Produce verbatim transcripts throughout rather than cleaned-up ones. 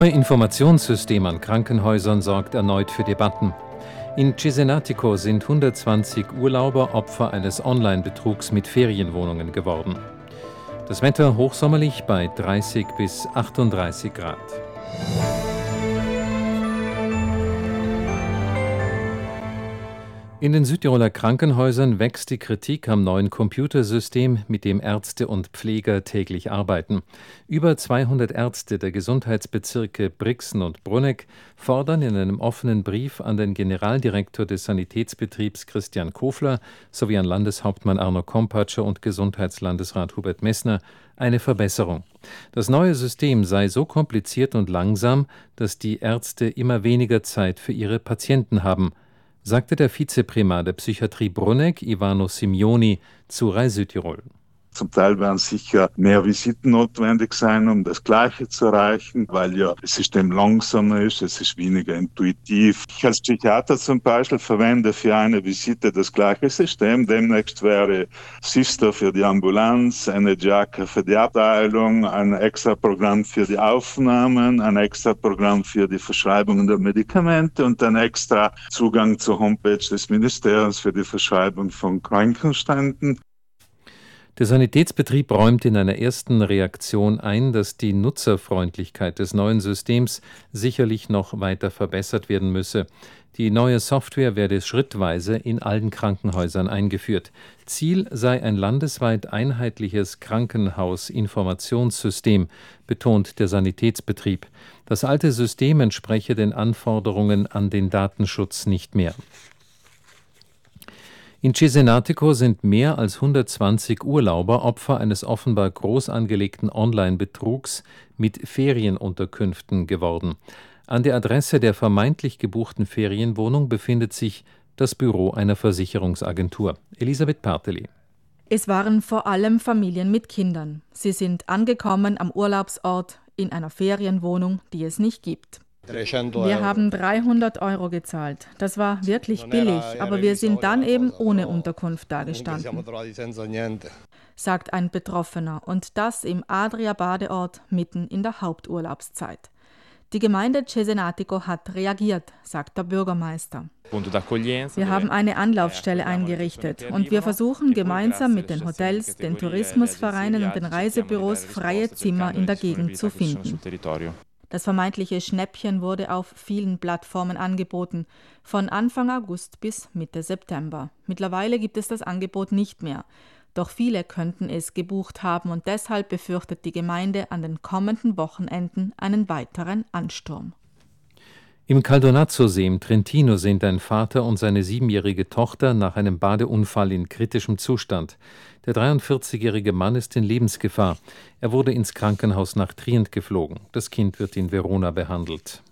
Ein Informationssystem an Krankenhäusern sorgt erneut für Debatten. In Cesenatico sind hundertzwanzig Urlauber Opfer eines Online-Betrugs mit Ferienwohnungen geworden. Das Wetter hochsommerlich bei dreißig bis achtunddreißig Grad. In den Südtiroler Krankenhäusern wächst die Kritik am neuen Computersystem, mit dem Ärzte und Pfleger täglich arbeiten. Über zweihundert Ärzte der Gesundheitsbezirke Brixen und Bruneck fordern in einem offenen Brief an den Generaldirektor des Sanitätsbetriebs Christian Kofler sowie an Landeshauptmann Arno Kompatscher und Gesundheitslandesrat Hubert Messner eine Verbesserung. Das neue System sei so kompliziert und langsam, dass die Ärzte immer weniger Zeit für ihre Patienten haben, sagte der Vizeprimar der Psychiatrie Bruneck, Ivano Simioni, zu Rai Südtirol. Zum Teil werden sicher mehr Visiten notwendig sein, um das Gleiche zu erreichen, weil ja das System langsamer ist, es ist weniger intuitiv. Ich als Psychiater zum Beispiel verwende für eine Visite das gleiche System. Demnächst wäre Sister für die Ambulanz, eine Jacke für die Abteilung, ein extra Programm für die Aufnahmen, ein extra Programm für die Verschreibung der Medikamente und ein extra Zugang zur Homepage des Ministeriums für die Verschreibung von Krankenständen. Der Sanitätsbetrieb räumt in einer ersten Reaktion ein, dass die Nutzerfreundlichkeit des neuen Systems sicherlich noch weiter verbessert werden müsse. Die neue Software werde schrittweise in allen Krankenhäusern eingeführt. Ziel sei ein landesweit einheitliches Krankenhausinformationssystem, betont der Sanitätsbetrieb. Das alte System entspreche den Anforderungen an den Datenschutz nicht mehr. In Cesenatico sind mehr als hundertzwanzig Urlauber Opfer eines offenbar groß angelegten Online-Betrugs mit Ferienunterkünften geworden. An der Adresse der vermeintlich gebuchten Ferienwohnung befindet sich das Büro einer Versicherungsagentur. Elisabeth Parteli. Es waren vor allem Familien mit Kindern. Sie sind angekommen am Urlaubsort in einer Ferienwohnung, die es nicht gibt. Wir haben dreihundert Euro gezahlt. Das war wirklich billig, aber wir sind dann eben ohne Unterkunft dagestanden, sagt ein Betroffener, und das im Adria-Badeort mitten in der Haupturlaubszeit. Die Gemeinde Cesenatico hat reagiert, sagt der Bürgermeister. Wir haben eine Anlaufstelle eingerichtet und wir versuchen gemeinsam mit den Hotels, den Tourismusvereinen und den Reisebüros freie Zimmer in der Gegend zu finden. Das vermeintliche Schnäppchen wurde auf vielen Plattformen angeboten, von Anfang August bis Mitte September. Mittlerweile gibt es das Angebot nicht mehr. Doch viele könnten es gebucht haben und deshalb befürchtet die Gemeinde an den kommenden Wochenenden einen weiteren Ansturm. Im Caldonazzo-See im Trentino sind ein Vater und seine siebenjährige Tochter nach einem Badeunfall in kritischem Zustand. Der dreiundvierzigjährige Mann ist in Lebensgefahr. Er wurde ins Krankenhaus nach Trient geflogen. Das Kind wird in Verona behandelt.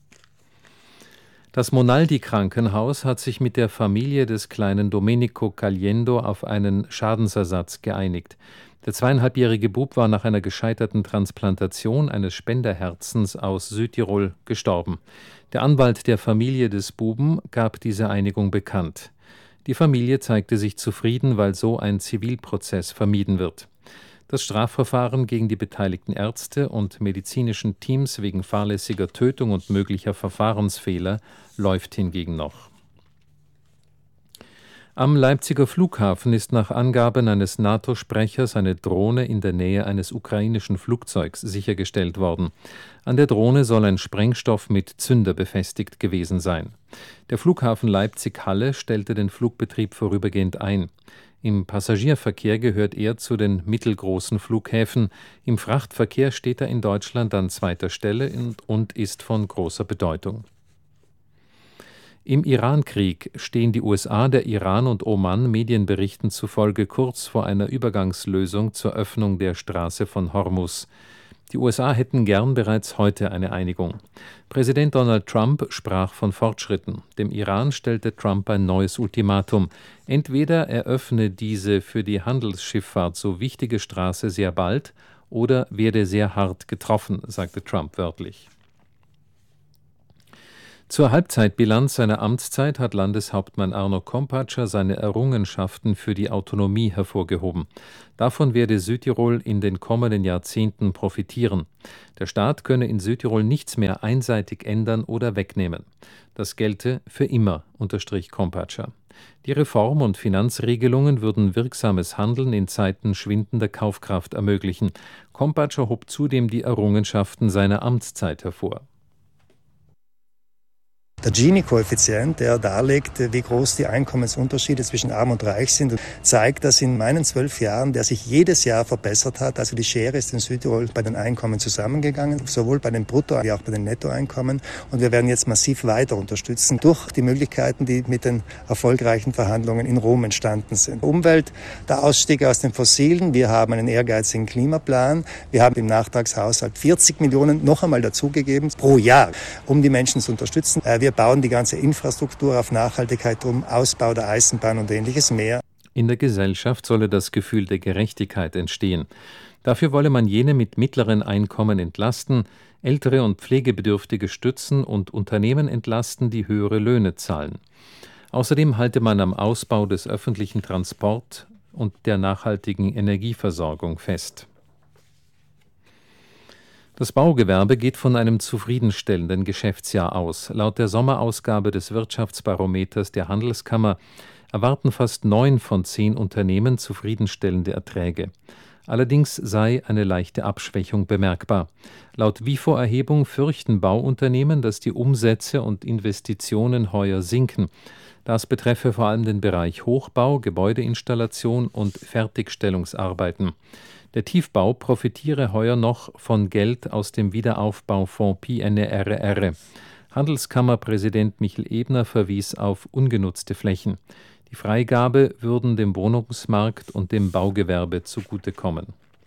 Das Monaldi-Krankenhaus hat sich mit der Familie des kleinen Domenico Caliendo auf einen Schadensersatz geeinigt. Der zweieinhalbjährige Bub war nach einer gescheiterten Transplantation eines Spenderherzens aus Südtirol gestorben. Der Anwalt der Familie des Buben gab diese Einigung bekannt. Die Familie zeigte sich zufrieden, weil so ein Zivilprozess vermieden wird. Das Strafverfahren gegen die beteiligten Ärzte und medizinischen Teams wegen fahrlässiger Tötung und möglicher Verfahrensfehler läuft hingegen noch. Am Leipziger Flughafen ist nach Angaben eines NATO-Sprechers eine Drohne in der Nähe eines ukrainischen Flugzeugs sichergestellt worden. An der Drohne soll ein Sprengstoff mit Zünder befestigt gewesen sein. Der Flughafen Leipzig-Halle stellte den Flugbetrieb vorübergehend ein. Im Passagierverkehr gehört er zu den mittelgroßen Flughäfen. Im Frachtverkehr steht er in Deutschland an zweiter Stelle und ist von großer Bedeutung. Im Irankrieg stehen die U S A, der Iran und Oman Medienberichten zufolge kurz vor einer Übergangslösung zur Öffnung der Straße von Hormuz. Die U S A hätten gern bereits heute eine Einigung. Präsident Donald Trump sprach von Fortschritten. Dem Iran stellte Trump ein neues Ultimatum. Entweder er öffne diese für die Handelsschifffahrt so wichtige Straße sehr bald oder werde sehr hart getroffen, sagte Trump wörtlich. Zur Halbzeitbilanz seiner Amtszeit hat Landeshauptmann Arno Kompatscher seine Errungenschaften für die Autonomie hervorgehoben. Davon werde Südtirol in den kommenden Jahrzehnten profitieren. Der Staat könne in Südtirol nichts mehr einseitig ändern oder wegnehmen. Das gelte für immer, unterstrich Kompatscher. Die Reform- und Finanzregelungen würden wirksames Handeln in Zeiten schwindender Kaufkraft ermöglichen. Kompatscher hob zudem die Errungenschaften seiner Amtszeit hervor. Der Gini-Koeffizient, der darlegt, wie groß die Einkommensunterschiede zwischen Arm und Reich sind, zeigt, dass in meinen zwölf Jahren, der sich jedes Jahr verbessert hat, also die Schere ist in Südtirol bei den Einkommen zusammengegangen, sowohl bei den Brutto- wie auch bei den Nettoeinkommen. Und wir werden jetzt massiv weiter unterstützen durch die Möglichkeiten, die mit den erfolgreichen Verhandlungen in Rom entstanden sind. Umwelt, der Ausstieg aus den Fossilen, wir haben einen ehrgeizigen Klimaplan, wir haben im Nachtragshaushalt vierzig Millionen noch einmal dazugegeben pro Jahr, um die Menschen zu unterstützen. Wir Wir bauen die ganze Infrastruktur auf Nachhaltigkeit um, Ausbau der Eisenbahn und ähnliches mehr. In der Gesellschaft solle das Gefühl der Gerechtigkeit entstehen. Dafür wolle man jene mit mittleren Einkommen entlasten, ältere und Pflegebedürftige stützen und Unternehmen entlasten, die höhere Löhne zahlen. Außerdem halte man am Ausbau des öffentlichen Transports und der nachhaltigen Energieversorgung fest. Das Baugewerbe geht von einem zufriedenstellenden Geschäftsjahr aus. Laut der Sommerausgabe des Wirtschaftsbarometers der Handelskammer erwarten fast neun von zehn Unternehmen zufriedenstellende Erträge. Allerdings sei eine leichte Abschwächung bemerkbar. Laut WIFO-Erhebung fürchten Bauunternehmen, dass die Umsätze und Investitionen heuer sinken. Das betreffe vor allem den Bereich Hochbau, Gebäudeinstallation und Fertigstellungsarbeiten. Der Tiefbau profitiere heuer noch von Geld aus dem Wiederaufbaufonds P N R R. Handelskammerpräsident Michel Ebner verwies auf ungenutzte Flächen. Die Freigabe würden dem Wohnungsmarkt und dem Baugewerbe zugutekommen.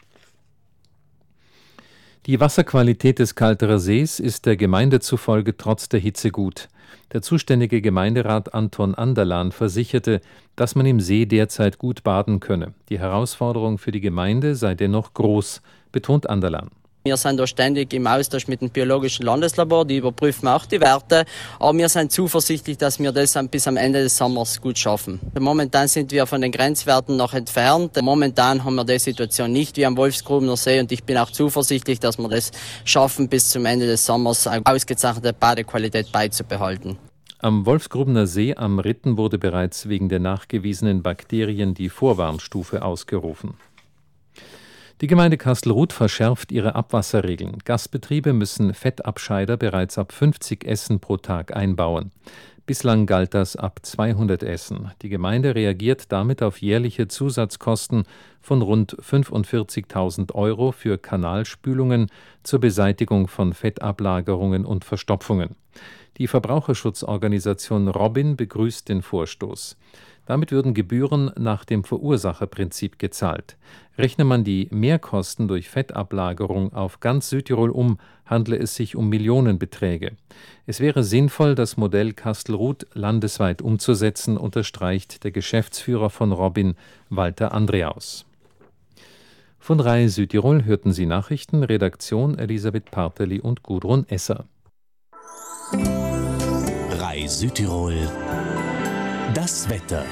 Die Wasserqualität des Kalterer Sees ist der Gemeinde zufolge trotz der Hitze gut. Der zuständige Gemeinderat Anton Anderlan versicherte, dass man im See derzeit gut baden könne. Die Herausforderung für die Gemeinde sei dennoch groß, betont Anderlan. Wir sind da ständig im Austausch mit dem Biologischen Landeslabor, die überprüfen auch die Werte. Aber wir sind zuversichtlich, dass wir das bis am Ende des Sommers gut schaffen. Momentan sind wir von den Grenzwerten noch entfernt. Momentan haben wir die Situation nicht wie am Wolfsgrubener See und ich bin auch zuversichtlich, dass wir das schaffen, bis zum Ende des Sommers eine ausgezeichnete Badequalität beizubehalten. Am Wolfsgrubener See am Ritten wurde bereits wegen der nachgewiesenen Bakterien die Vorwarnstufe ausgerufen. Die Gemeinde Kastelruth verschärft ihre Abwasserregeln. Gastbetriebe müssen Fettabscheider bereits ab fünfzig Essen pro Tag einbauen. Bislang galt das ab zweihundert Essen. Die Gemeinde reagiert damit auf jährliche Zusatzkosten von rund fünfundvierzigtausend Euro für Kanalspülungen zur Beseitigung von Fettablagerungen und Verstopfungen. Die Verbraucherschutzorganisation Robin begrüßt den Vorstoß. Damit würden Gebühren nach dem Verursacherprinzip gezahlt. Rechne man die Mehrkosten durch Fettablagerung auf ganz Südtirol um, handle es sich um Millionenbeträge. Es wäre sinnvoll, das Modell Kastelruth landesweit umzusetzen, unterstreicht der Geschäftsführer von Robin, Walter Andreaus. Von Rai Südtirol hörten Sie Nachrichten, Redaktion Elisabeth Parterli und Gudrun Esser. Rai Südtirol. Das Wetter.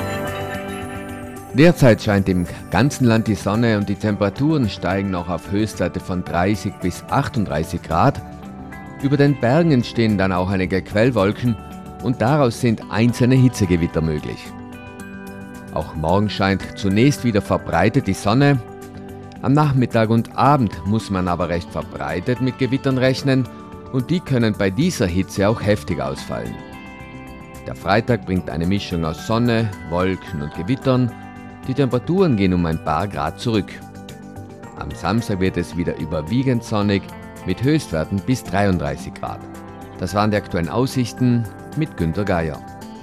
Derzeit scheint im ganzen Land die Sonne und die Temperaturen steigen noch auf Höchstwerte von dreißig bis achtunddreißig Grad. Über den Bergen entstehen dann auch einige Quellwolken und daraus sind einzelne Hitzegewitter möglich. Auch morgen scheint zunächst wieder verbreitet die Sonne. Am Nachmittag und Abend muss man aber recht verbreitet mit Gewittern rechnen und die können bei dieser Hitze auch heftig ausfallen. Der Freitag bringt eine Mischung aus Sonne, Wolken und Gewittern. Die Temperaturen gehen um ein paar Grad zurück. Am Samstag wird es wieder überwiegend sonnig mit Höchstwerten bis dreiunddreißig Grad. Das waren die aktuellen Aussichten mit Günter Geier.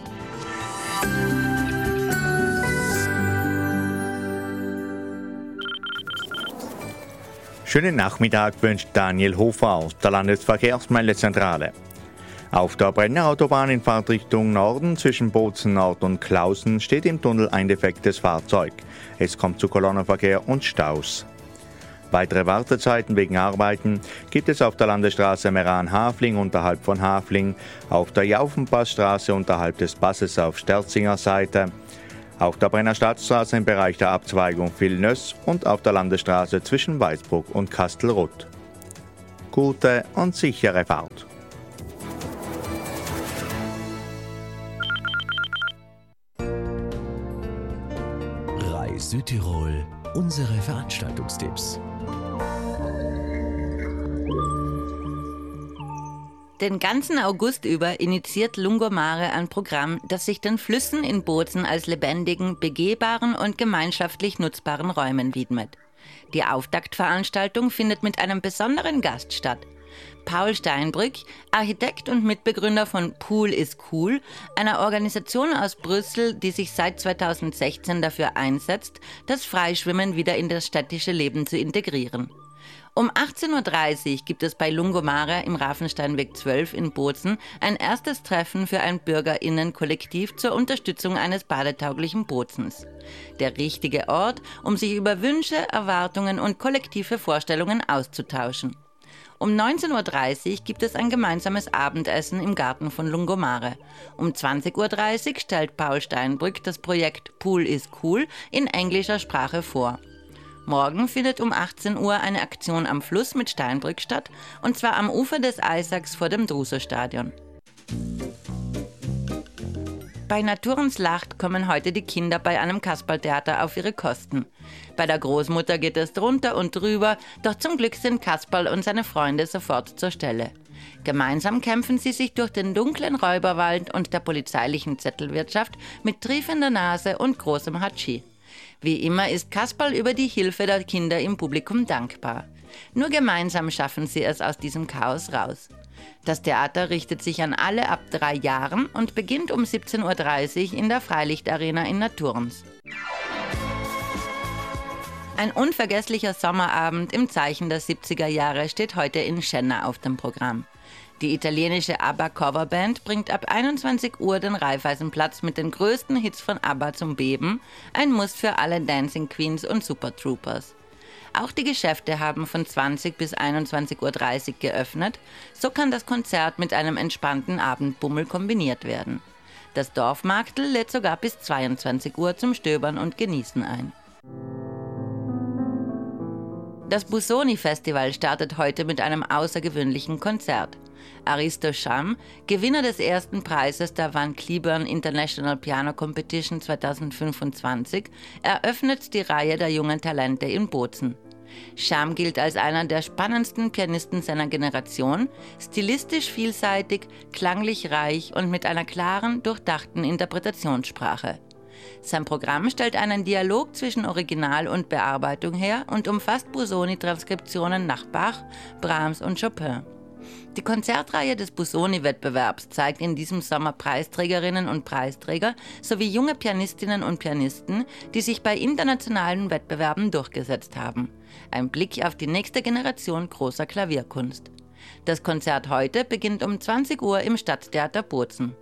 Schönen Nachmittag wünscht Daniel Hofer aus der Landesverkehrsmeldezentrale. Auf der Brenner Autobahn in Fahrtrichtung Norden zwischen Bozen Nord und Klausen steht im Tunnel ein defektes Fahrzeug. Es kommt zu Kolonnenverkehr und Staus. Weitere Wartezeiten wegen Arbeiten gibt es auf der Landesstraße Meran-Hafling unterhalb von Hafling, auf der Jaufenpassstraße unterhalb des Passes auf Sterzinger Seite, auf der Brenner Stadtstraße im Bereich der Abzweigung Villeneuve und auf der Landesstraße zwischen Weißbruck und Kastelruth. Gute und sichere Fahrt. Reis Südtirol, unsere Veranstaltungstipps. Den ganzen August über initiiert Lungomare ein Programm, das sich den Flüssen in Bozen als lebendigen, begehbaren und gemeinschaftlich nutzbaren Räumen widmet. Die Auftaktveranstaltung findet mit einem besonderen Gast statt. Paul Steinbrück, Architekt und Mitbegründer von Pool is Cool, einer Organisation aus Brüssel, die sich seit zweitausendsechzehn dafür einsetzt, das Freischwimmen wieder in das städtische Leben zu integrieren. Um achtzehn Uhr dreißig gibt es bei Lungomare im Ravensteinweg zwölf in Bozen ein erstes Treffen für ein BürgerInnen-Kollektiv zur Unterstützung eines badetauglichen Bozens. Der richtige Ort, um sich über Wünsche, Erwartungen und kollektive Vorstellungen auszutauschen. Um neunzehn Uhr dreißig gibt es ein gemeinsames Abendessen im Garten von Lungomare. Um zwanzig Uhr dreißig stellt Paul Steinbrück das Projekt Pool is Cool in englischer Sprache vor. Morgen findet um achtzehn Uhr eine Aktion am Fluss mit Steinbrück statt, und zwar am Ufer des Eisacks vor dem Druso-Stadion. Bei Naturens Lacht kommen heute die Kinder bei einem Kasperltheater auf ihre Kosten. Bei der Großmutter geht es drunter und drüber, doch zum Glück sind Kasperl und seine Freunde sofort zur Stelle. Gemeinsam kämpfen sie sich durch den dunklen Räuberwald und der polizeilichen Zettelwirtschaft mit triefender Nase und großem Hatschi. Wie immer ist Kasperl über die Hilfe der Kinder im Publikum dankbar. Nur gemeinsam schaffen sie es aus diesem Chaos raus. Das Theater richtet sich an alle ab drei Jahren und beginnt um siebzehn Uhr dreißig in der Freilichtarena in Naturens. Ein unvergesslicher Sommerabend im Zeichen der siebziger Jahre steht heute in Schenna auf dem Programm. Die italienische ABBA-Coverband bringt ab einundzwanzig Uhr den Raiffeisenplatz mit den größten Hits von ABBA zum Beben, ein Muss für alle Dancing Queens und Super Troopers. Auch die Geschäfte haben von zwanzig bis einundzwanzig Uhr dreißig geöffnet, so kann das Konzert mit einem entspannten Abendbummel kombiniert werden. Das Dorfmarktl lädt sogar bis zweiundzwanzig Uhr zum Stöbern und Genießen ein. Das Busoni-Festival startet heute mit einem außergewöhnlichen Konzert. Aristo Scham, Gewinner des ersten Preises der Van Cliburn International Piano Competition zweitausendfünfundzwanzig, eröffnet die Reihe der jungen Talente in Bozen. Scham gilt als einer der spannendsten Pianisten seiner Generation, stilistisch vielseitig, klanglich reich und mit einer klaren, durchdachten Interpretationssprache. Sein Programm stellt einen Dialog zwischen Original und Bearbeitung her und umfasst Busoni-Transkriptionen nach Bach, Brahms und Chopin. Die Konzertreihe des Busoni-Wettbewerbs zeigt in diesem Sommer Preisträgerinnen und Preisträger sowie junge Pianistinnen und Pianisten, die sich bei internationalen Wettbewerben durchgesetzt haben. Ein Blick auf die nächste Generation großer Klavierkunst. Das Konzert heute beginnt um zwanzig Uhr im Stadttheater Bozen.